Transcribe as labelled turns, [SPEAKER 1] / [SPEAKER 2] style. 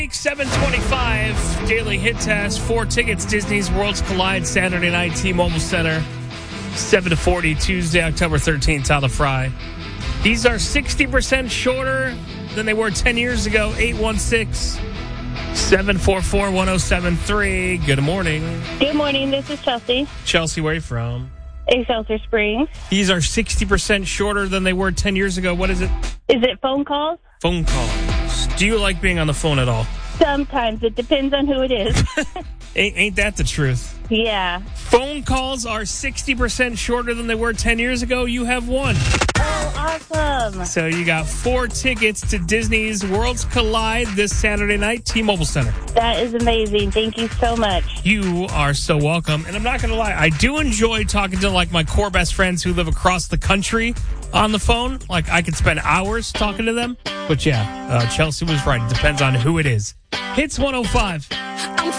[SPEAKER 1] 725 Daily Hit Test. 4 tickets, Disney's Worlds Collide, Saturday night, T-Mobile Center. 7 to 40, Tuesday, October 13th, Tyler Fry. These are 60% shorter than they were 10 years ago. 816-744-1073. Good morning.
[SPEAKER 2] Good morning. This is Chelsea.
[SPEAKER 1] Chelsea, where are you from?
[SPEAKER 2] Excelsior Springs.
[SPEAKER 1] These are 60% shorter than they were 10 years ago. What is it?
[SPEAKER 2] Is it phone calls?
[SPEAKER 1] Phone calls. Do you like being on the phone at all?
[SPEAKER 2] Sometimes. It depends on who it is.
[SPEAKER 1] Ain't that the truth?
[SPEAKER 2] Yeah.
[SPEAKER 1] Phone calls are 60% shorter than they were 10 years ago. You have one.
[SPEAKER 2] Oh, awesome.
[SPEAKER 1] So you got 4 tickets to Disney's Worlds Collide this Saturday night, T-Mobile Center.
[SPEAKER 2] That is amazing. Thank you so much.
[SPEAKER 1] You are so welcome. And I'm not going to lie, I do enjoy talking to like my core best friends who live across the country on the phone. Like I could spend hours talking to them. But yeah, Chelsea was right. It depends on who it is. Hits 105.